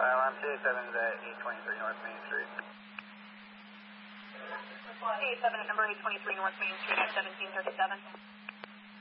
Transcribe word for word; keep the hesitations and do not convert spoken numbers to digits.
I'm T seven at eight twenty-three North Main Street. T seven at number eight twenty-three North Main Street at seventeen thirty-seven.